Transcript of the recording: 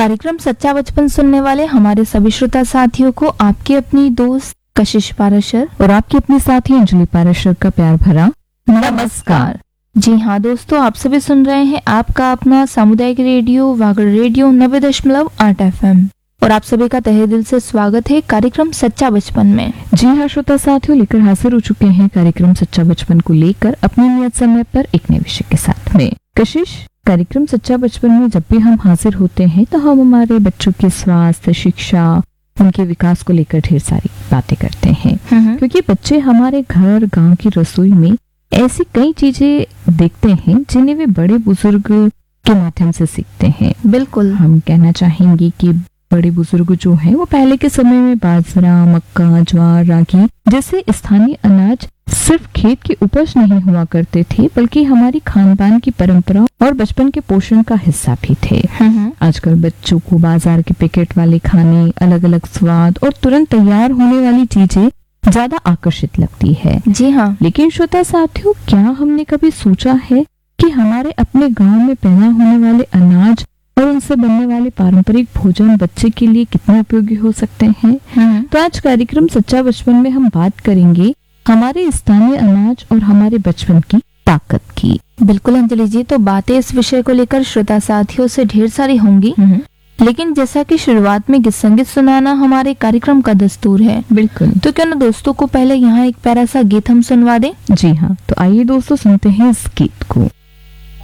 कार्यक्रम सच्चा बचपन सुनने वाले हमारे सभी श्रोता साथियों को आपकी अपनी दोस्त कशिश पाराशर और आपकी अपनी साथी अंजलि पाराशर का प्यार भरा नमस्कार। जी हाँ दोस्तों, आप सभी सुन रहे हैं आपका अपना सामुदायिक रेडियो वागड़ रेडियो 90.8 FM और आप सभी का तहे दिल से स्वागत है कार्यक्रम सच्चा बचपन में। जी हाँ श्रोता साथियों, लेकर हाजिर हो चुके हैं कार्यक्रम सच्चा बचपन को लेकर अपनी नियत समय पर एक नए विषय के साथ में। कशिश, कार्यक्रम सच्चा बचपन में जब भी हम हाजिर होते हैं तो हम हमारे बच्चों के स्वास्थ्य, शिक्षा, उनके विकास को लेकर ढेर सारी बातें करते हैं, क्योंकि बच्चे हमारे घर गांव की रसोई में ऐसी कई चीजें देखते हैं जिन्हें वे बड़े बुजुर्ग के माध्यम से सीखते हैं। बिल्कुल, हम कहना चाहेंगे कि बड़े बुजुर्ग जो हैं वो पहले के समय में बाजरा, मक्का, ज्वार, रागी जैसे स्थानीय अनाज सिर्फ खेत की उपज नहीं हुआ करते थे, बल्कि हमारी खानपान की परंपरा और बचपन के पोषण का हिस्सा भी थे। आजकल बच्चों को बाजार के पैकेट वाले खाने, अलग अलग स्वाद और तुरंत तैयार होने वाली चीजें ज्यादा आकर्षित लगती है। जी हाँ, लेकिन श्रोता साथियों, क्या हमने कभी सोचा है कि हमारे अपने गांव में पैदा होने वाले अनाज और उनसे बनने वाले पारंपरिक भोजन बच्चे के लिए कितने उपयोगी हो सकते हैं? तो आज कार्यक्रम सच्चा बचपन में हम बात करेंगे हमारे स्थानीय अनाज और हमारे बचपन की ताकत की। बिल्कुल अंजलि जी, तो बातें इस विषय को लेकर श्रोता साथियों से ढेर सारी होंगी, लेकिन जैसा कि शुरुआत में गीत संगीत सुनाना हमारे कार्यक्रम का दस्तूर है, बिल्कुल, तो क्यों ना दोस्तों को पहले यहाँ एक प्यारा सा गीत हम सुनवा दें। जी हाँ, तो आइए दोस्तों सुनते हैं इस गीत को।